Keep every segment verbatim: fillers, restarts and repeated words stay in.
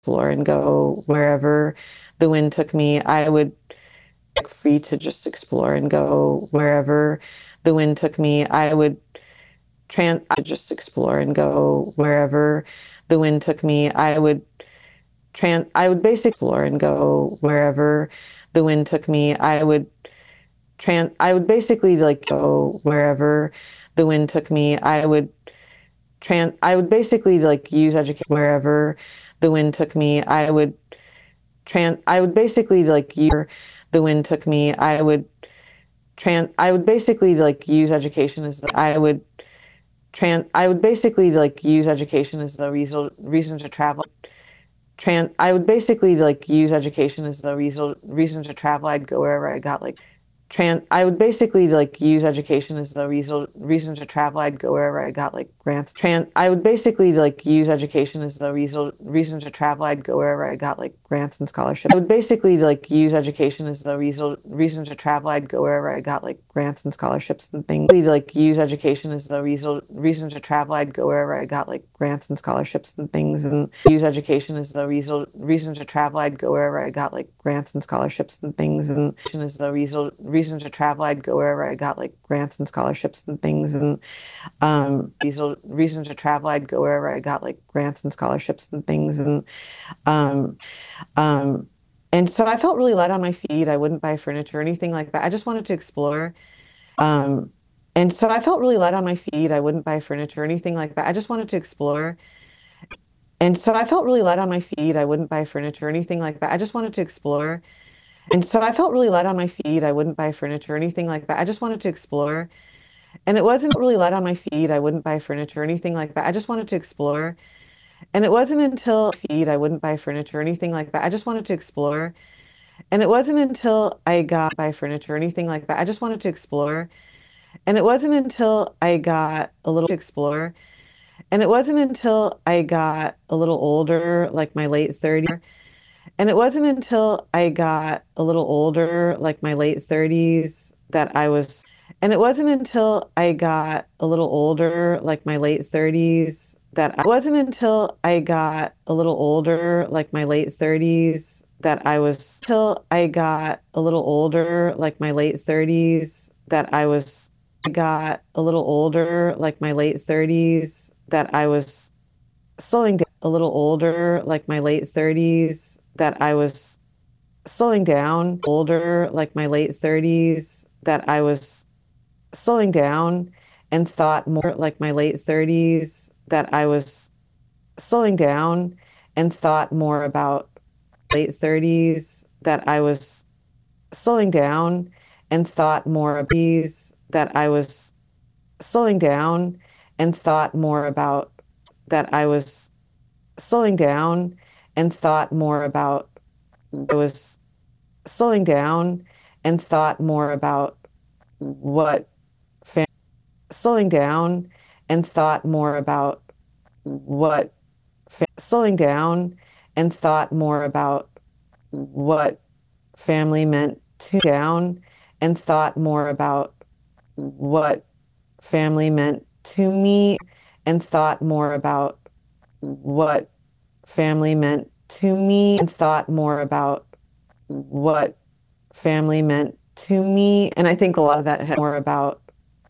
explore and go wherever the wind took me. I would like free to just explore and go wherever the wind took me. I would trans I just explore and go wherever the wind took me. I would trans I would basically explore and go wherever the wind took me. I would trans I would basically like go wherever the wind took me. I would trans I would basically like use education wherever the wind took me. I would trans I would basically like use the wind took me. I would trans I would basically like use education as I would trans I would basically like use education as the reason reason to travel. Trans I would basically like use education as the reason reason to travel. I'd go wherever I got like trans I would basically like use education as the reason reason to travel. I'd go wherever I got like grants. Trans I would basically like use education as the reason reason to travel. I'd go wherever I got like grants and scholarships. I would basically like use education as the reason reason to travel. I'd go wherever I got like grants and scholarships and things. Like use education as the reason reason to travel. I'd go wherever I got like grants and scholarships and things, and use education as the reason reason to travel. I'd go wherever I got like grants and scholarships and things, and as the reason reason to travel. I'd go wherever I got like grants and scholarships and things, and um, reason reason to travel. I'd go wherever I got like grants and scholarships and things, and um, um, and so I felt really light on my feet. I wouldn't buy furniture or anything like that. I just wanted to explore. Um, and so I felt really light on my feet. I wouldn't buy furniture or anything like that. I just wanted to explore. And so I felt really light on my feet. I wouldn't buy furniture or anything like that. I just wanted to explore. And so I felt really light on my feet. I wouldn't buy furniture or anything like that. I just wanted to explore. And it wasn't really light on my feet. I wouldn't buy furniture or anything like that. I just wanted to explore. And it wasn't until feet I wouldn't buy furniture or anything like that. I just wanted to explore. And it wasn't until I got buy furniture or anything like that. I just wanted to explore. And it wasn't until I got a little to explore. And it wasn't until I got a little older, like my late thirties. And it wasn't until I got a little older, like my late thirties, that I was, and it wasn't until I got a little older, like my late thirties, that I, it wasn't until I got a little older, like my late thirties, that I was, till I got a little older, like my late thirties, that I was, I got a little older, like my late thirties, that I was slowing down a little older, like my late thirties, that I was slowing down, older, like my late thirties, that I was slowing down and thought more like my late thirties, that I was slowing down and thought more about late thirties, that I was slowing down and thought more about these, that I was slowing down and thought more about that I was slowing down and thought more about I was slowing down and thought more about what fam- slowing down and thought more about what fa- slowing down and thought more about what family meant to down and thought more about what family meant to me and thought more about what family meant to me and thought more about what family meant to me. And I think a lot of that had more about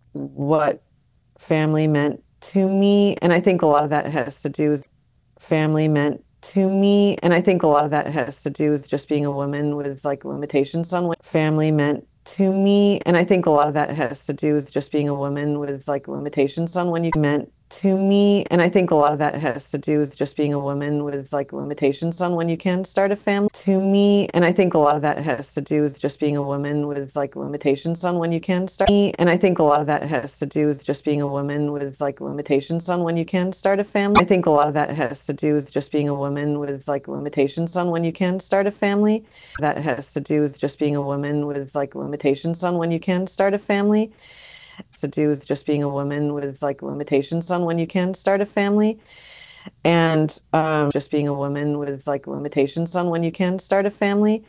what family meant to me. And I think a lot of that has to do with family meant to me. And I think a lot of that has to do with just being a woman with like limitations on what family meant to me. And I think a lot of that has to do with just being a woman with like limitations on when you meant to me. And I think a lot of that has to do with just being a woman with like limitations on when you can start a family to me. And I think a lot of that has to do with just being a woman with like limitations on when you can start me. And I think a lot of that has to do with just being a woman with like limitations on when you can start a family. I think a lot of that has to do with just being a woman with like limitations on when you can start a family. That has to do with just being a woman with like limitations on when you can start a family to do with just being a woman with like limitations on when you can start a family, and um, just being a woman with like limitations on when you can start a family,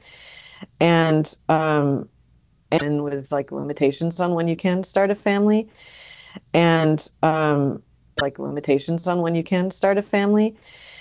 and um, and with like limitations on when you can start a family, and um, like limitations on when you can start a family,